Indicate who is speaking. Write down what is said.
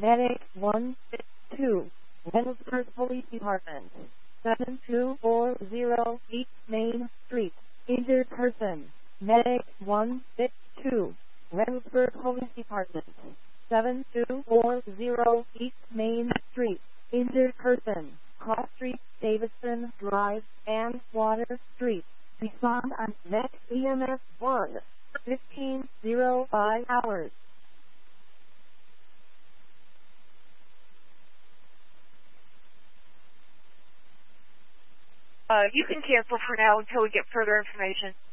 Speaker 1: Medic 162, Reynoldsburg Police Department, 7240 East Main Street. Injured person. Medic 162, Reynoldsburg Police Department, 7240 East Main Street. Injured person. Cross Street, Davidson Drive, and Water Street. Respond on next EMS 1, 1505 hours.
Speaker 2: You can cancel for now until we get further information.